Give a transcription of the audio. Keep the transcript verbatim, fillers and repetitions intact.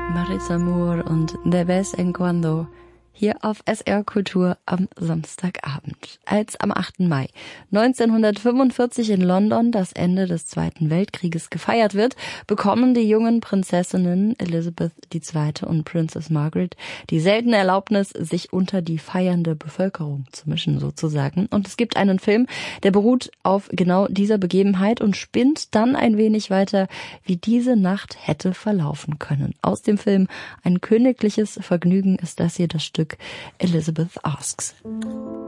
Marisa Moore und De vez en cuando hier auf S R Kultur am Samstagabend. Als am achten Mai neunzehnhundertfünfundvierzig in London das Ende des Zweiten Weltkrieges gefeiert wird, bekommen die jungen Prinzessinnen Elizabeth die Zweite und Princess Margaret die seltene Erlaubnis, sich unter die feiernde Bevölkerung zu mischen sozusagen. Und es gibt einen Film, der beruht auf genau dieser Begebenheit und spinnt dann ein wenig weiter, wie diese Nacht hätte verlaufen können. Aus dem Film Ein königliches Vergnügen ist das hier das Stück Elizabeth Asks.